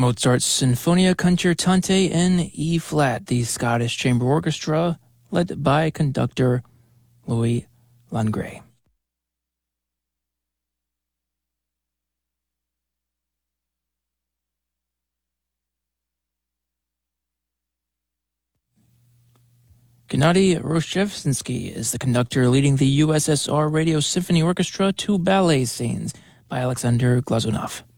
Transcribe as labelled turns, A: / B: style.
A: Mozart's Sinfonia Concertante in E-flat, the Scottish Chamber Orchestra, led by conductor Louis Landgré. Gennady Roshevsky is the conductor leading the USSR Radio Symphony Orchestra to ballet scenes by Alexander Glazunov.